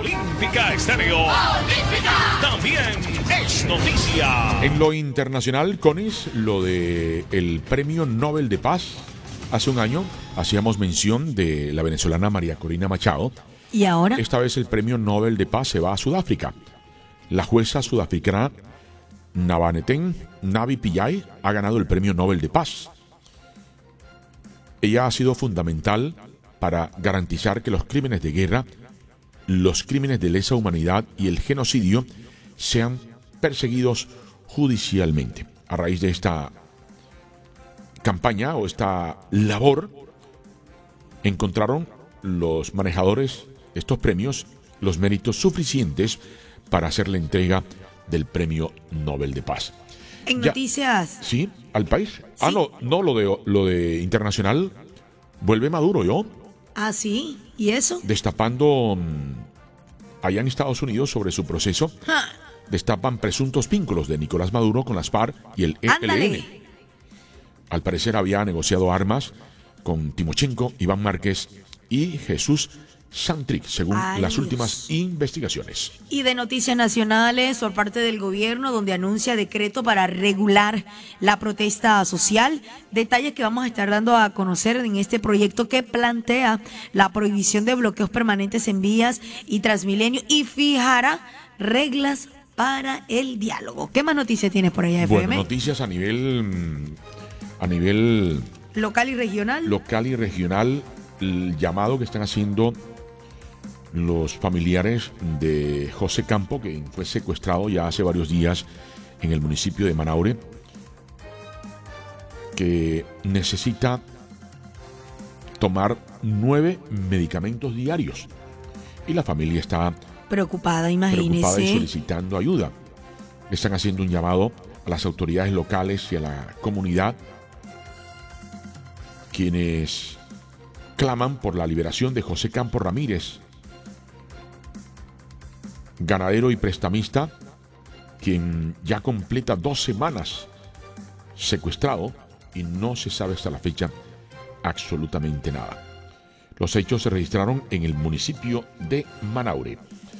Olímpica Estéreo. Olímpica. También es noticia. En lo internacional, Conis, lo de el Premio Nobel de Paz. Hace un año hacíamos mención de la venezolana María Corina Machado. ¿Y ahora? Esta vez el Premio Nobel de Paz se va a Sudáfrica. La jueza sudafricana Nabaneten Navi Pillay ha ganado el Premio Nobel de Paz. Ella ha sido fundamental para garantizar que los crímenes de guerra, los crímenes de lesa humanidad y el genocidio sean perseguidos judicialmente. A raíz de esta campaña o esta labor, encontraron los manejadores de estos premios los méritos suficientes para hacer la entrega del Premio Nobel de Paz. En noticias. Sí, al país. ¿Sí? No, lo de internacional vuelve Maduro, ¿yo? Ah, sí. ¿Y eso? Destapando allá en Estados Unidos sobre su proceso. Ja. Destapan presuntos vínculos de Nicolás Maduro con las FARC y el ELN. Ándale. Al parecer había negociado armas con Timochenko, Iván Márquez y Jesús Santrich, según las últimas investigaciones. Y de noticias nacionales por parte del gobierno, donde anuncia decreto para regular la protesta social. Detalles que vamos a estar dando a conocer en este proyecto que plantea la prohibición de bloqueos permanentes en vías y Transmilenio y fijará reglas para el diálogo. ¿Qué más noticias tienes por allá, FM? Bueno, noticias a nivel local y regional. Local y regional, el llamado que están haciendo los familiares de José Campo, que fue secuestrado ya hace varios días en el municipio de Manaure, que necesita tomar 9 medicamentos diarios. Y la familia está preocupada, imagínese. Preocupada y solicitando ayuda. Están haciendo un llamado a las autoridades locales y a la comunidad, quienes claman por la liberación de José Campo Ramírez, ganadero y prestamista, quien ya completa 2 semanas secuestrado y no se sabe hasta la fecha absolutamente nada. Los hechos se registraron en el municipio de Manaure.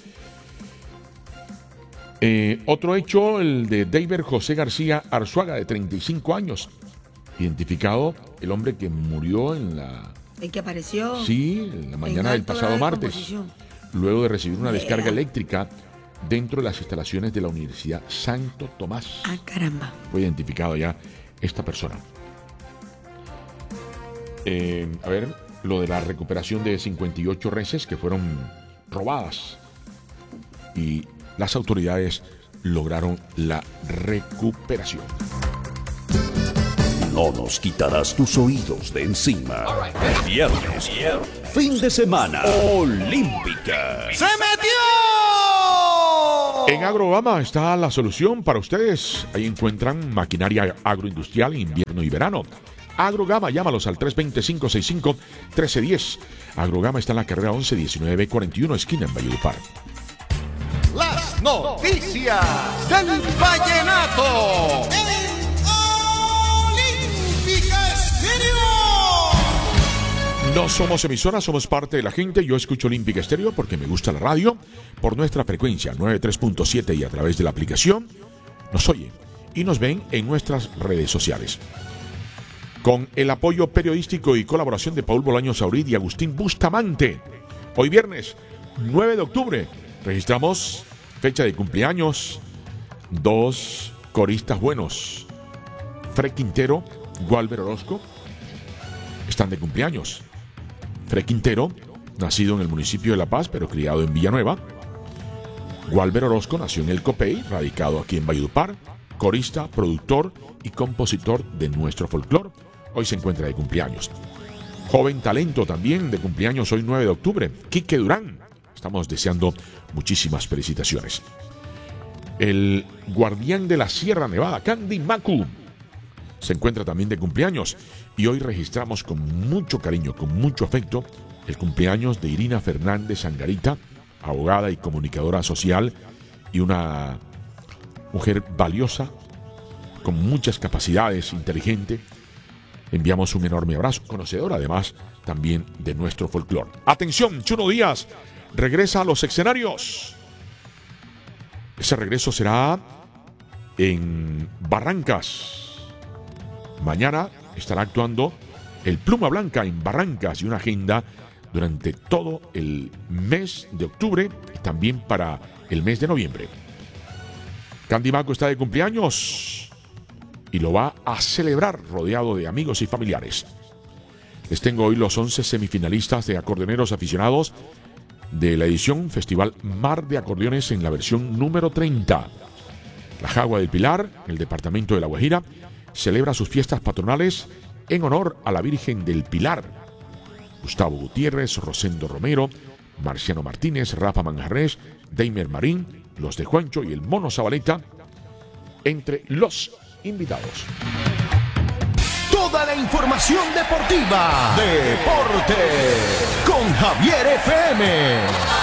Otro hecho, el de David José García Arzuaga, de 35 años. Identificado el hombre que murió en la... El que apareció. Sí, en la mañana del pasado martes, luego de recibir una descarga eléctrica dentro de las instalaciones de la Universidad Santo Tomás. Ah, caramba. Fue identificado ya esta persona. A ver, lo de la recuperación de 58 reses que fueron robadas. Y las autoridades lograron la recuperación. No nos quitarás tus oídos de encima. Viernes, fin de semana, Olímpica. ¡Se metió! En Agrogama está la solución para ustedes. Ahí encuentran maquinaria agroindustrial en invierno y verano. Agrogama, llámalos al 320-565-1310. Agrogama está en la carrera 11-19-41, esquina en Valledupar. Las noticias del vallenato. No somos emisora, somos parte de la gente. Yo escucho Olímpica Estéreo porque me gusta la radio. Por nuestra frecuencia 93.7 y a través de la aplicación nos oyen y nos ven en nuestras redes sociales. Con el apoyo periodístico y colaboración de Paul Bolaños Saurid y Agustín Bustamante. Hoy viernes 9 de octubre registramos fecha de cumpleaños. 2 coristas buenos. Fred Quintero, Gualber Orozco, están de cumpleaños. Fred Quintero, nacido en el municipio de La Paz, pero criado en Villanueva. Gualber Orozco nació en El Copey, radicado aquí en Valledupar, corista, productor y compositor de nuestro folclore. Hoy se encuentra de cumpleaños. Joven talento también de cumpleaños hoy 9 de octubre, Quique Durán. Estamos deseando muchísimas felicitaciones. El guardián de la Sierra Nevada, Candy Macu, se encuentra también de cumpleaños. Y hoy registramos con mucho cariño, con mucho afecto, el cumpleaños de Irina Fernández Angarita, abogada y comunicadora social y una mujer valiosa, con muchas capacidades, inteligente. Enviamos un enorme abrazo, conocedora además también de nuestro folclore. Atención, Chuno Díaz regresa a los escenarios. Ese regreso será en Barrancas. Mañana estará actuando el Pluma Blanca en Barrancas y una agenda durante todo el mes de octubre y también para el mes de noviembre. Candy Maco está de cumpleaños y lo va a celebrar rodeado de amigos y familiares. Les tengo hoy los 11 semifinalistas de acordeoneros aficionados de la edición Festival Mar de Acordeones en la versión número 30. La Jagua del Pilar, el departamento de La Guajira, celebra sus fiestas patronales en honor a la Virgen del Pilar. Gustavo Gutiérrez, Rosendo Romero, Marciano Martínez, Rafa Manjarres, Deimer Marín, los de Juancho y el Mono Zabaleta, entre los invitados. Toda la información deportiva. Deportes con Javier FM.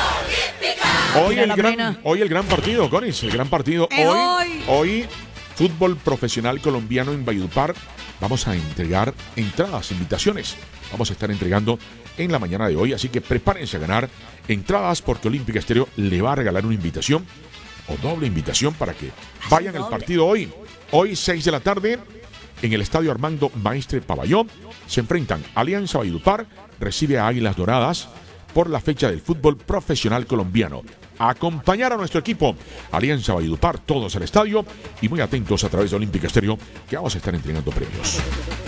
Hoy el gran partido, Conis, el gran partido. Hoy, fútbol profesional colombiano en Valledupar. Vamos a entregar entradas, invitaciones. Vamos a estar entregando en la mañana de hoy, así que prepárense a ganar entradas porque Olímpica Estéreo le va a regalar una invitación o doble invitación para que vayan al partido hoy. Hoy 6 de la tarde en el Estadio Armando Maestre Pabellón se enfrentan Alianza Valledupar, recibe a Águilas Doradas por la fecha del fútbol profesional colombiano. A acompañar a nuestro equipo, Alianza Valledupar, todos al estadio y muy atentos a través de Olímpica Estéreo que vamos a estar entregando premios.